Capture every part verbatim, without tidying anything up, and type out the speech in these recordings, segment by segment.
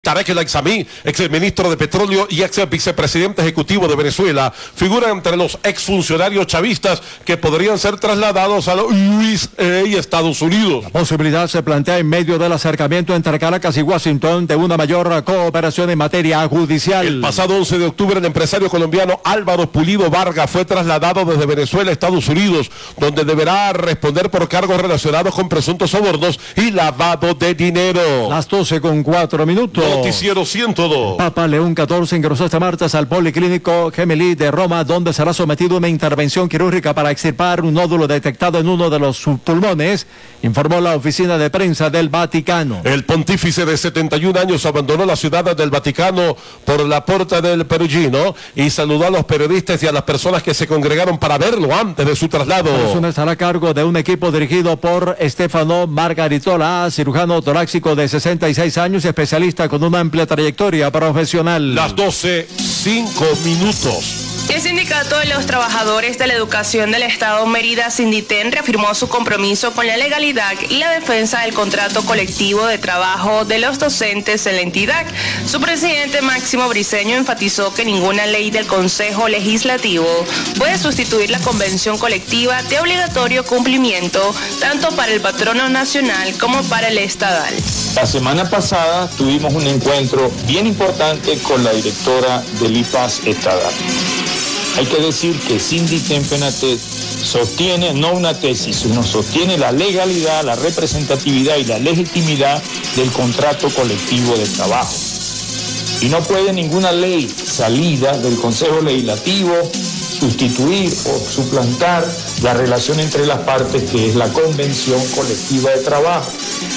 Tarek El Aizami, ex ministro de Petróleo y ex vicepresidente ejecutivo de Venezuela, figuran entre los exfuncionarios chavistas que podrían ser trasladados a los U S A y Estados Unidos. La posibilidad se plantea en medio del acercamiento entre Caracas y Washington de una mayor cooperación en materia judicial. El pasado once de octubre, el empresario colombiano Álvaro Pulido Vargas fue trasladado desde Venezuela a Estados Unidos, donde deberá responder por cargos relacionados con presuntos sobornos y lavado de dinero. Las doce con cuatro minutos. Noticiero ciento dos. Papa León catorce ingresó este martes al Policlínico Gemelli de Roma, donde será sometido a una intervención quirúrgica para extirpar un nódulo detectado en uno de los pulmones, informó la oficina de prensa del Vaticano. El pontífice de setenta y un años abandonó la ciudad del Vaticano por la Porta del Perugino y saludó a los periodistas y a las personas que se congregaron para verlo antes de su traslado. La persona estará a cargo de un equipo dirigido por Stefano Margaritola, cirujano torácico de sesenta y seis años y especialista con una amplia trayectoria profesional. Las doce, cinco minutos. El Sindicato de los Trabajadores de la Educación del Estado Mérida, Sinditen, reafirmó su compromiso con la legalidad y la defensa del contrato colectivo de trabajo de los docentes en la entidad. Su presidente Máximo Briceño enfatizó que ninguna ley del Consejo Legislativo puede sustituir la convención colectiva de obligatorio cumplimiento, tanto para el patrono nacional como para el estadal. La semana pasada tuvimos un encuentro bien importante con la directora del I P A S estadal. Hay que decir que Sinditen Fenatet sostiene no una tesis, sino sostiene la legalidad, la representatividad y la legitimidad del contrato colectivo de trabajo. Y no puede ninguna ley salida del Consejo Legislativo sustituir o suplantar la relación entre las partes, que es la Convención Colectiva de Trabajo.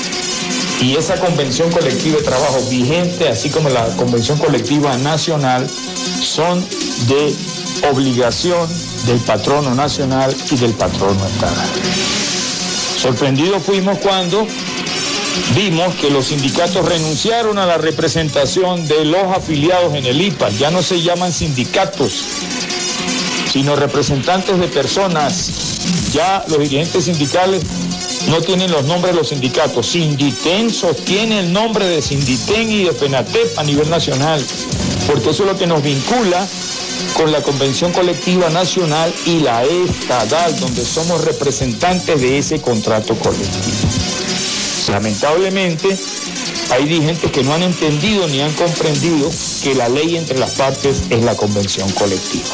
Y esa Convención Colectiva de Trabajo vigente, así como la Convención Colectiva Nacional, son de obligación del patrono nacional y del patrono estatal. Sorprendidos fuimos cuando vimos que los sindicatos renunciaron a la representación de los afiliados en el I P A S. Ya no se llaman sindicatos, sino representantes de personas. Ya los dirigentes sindicales no tienen los nombres de los sindicatos. Sinditen sostiene el nombre de Sinditen y de FENATEP a nivel nacional, porque eso es lo que nos vincula con la Convención Colectiva Nacional y la estadal, donde somos representantes de ese contrato colectivo. Lamentablemente, hay dirigentes que no han entendido ni han comprendido que la ley entre las partes es la Convención Colectiva.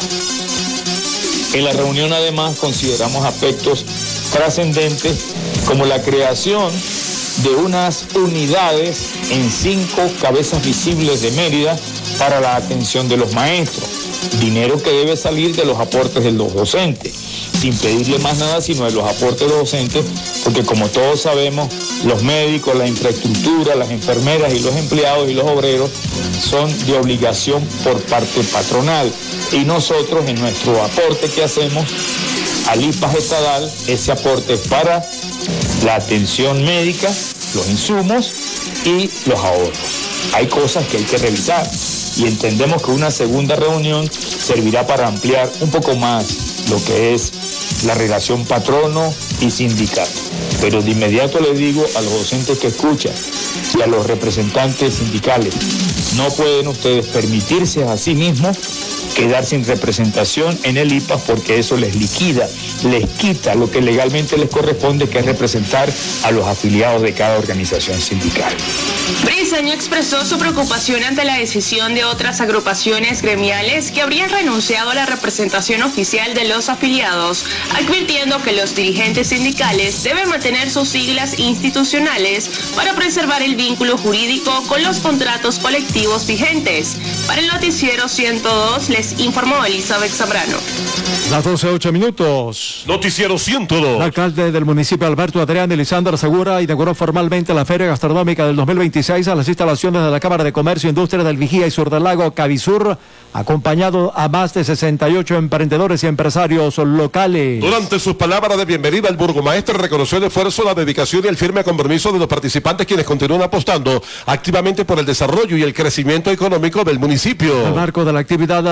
En la reunión, además, consideramos aspectos trascendentes como la creación de unas unidades en cinco cabezas visibles de Mérida para la atención de los maestros. Dinero que debe salir de los aportes de los docentes, sin pedirle más nada sino de los aportes de los docentes, porque como todos sabemos, los médicos, la infraestructura, las enfermeras y los empleados y los obreros son de obligación por parte patronal. Y nosotros, en nuestro aporte que hacemos al I P A S estadal, ese aporte es para la atención médica, los insumos y los ahorros. Hay cosas que hay que revisar y entendemos que una segunda reunión servirá para ampliar un poco más lo que es la relación patrono y sindicato. Pero de inmediato les digo a los docentes que escuchan y a los representantes sindicales, no pueden ustedes permitirse a sí mismos quedar sin representación en el I P A S, porque eso les liquida, les quita lo que legalmente les corresponde, que es representar a los afiliados de cada organización sindical. Briceño expresó su preocupación ante la decisión de otras agrupaciones gremiales que habrían renunciado a la representación oficial de los afiliados, advirtiendo que los dirigentes sindicales deben mantener sus siglas institucionales para preservar el vínculo jurídico con los contratos colectivos vigentes. Para el Noticiero ciento dos les informó Elizabeth Zambrano. Las doce, ocho minutos. Noticiero ciento dos. El alcalde del municipio, Alberto Adrián Elizandra Segura, inauguró formalmente la Feria Gastronómica del dos mil veintiséis a las instalaciones de la Cámara de Comercio e Industria del Vigía y Sur del Lago, Cavisur, acompañado a más de sesenta y ocho emprendedores y empresarios locales. Durante sus palabras de bienvenida, el burgomaestre reconoció el esfuerzo, la dedicación y el firme compromiso de los participantes, quienes continúan apostando activamente por el desarrollo y el crecimiento económico del municipio. En el marco de la actividad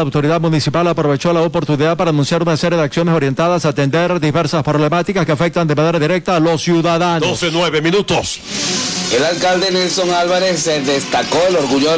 autoridad municipal aprovechó la oportunidad para anunciar una serie de acciones orientadas a atender diversas problemáticas que afectan de manera directa a los ciudadanos. doce, nueve minutos. El alcalde Nelson Álvarez destacó el orgullo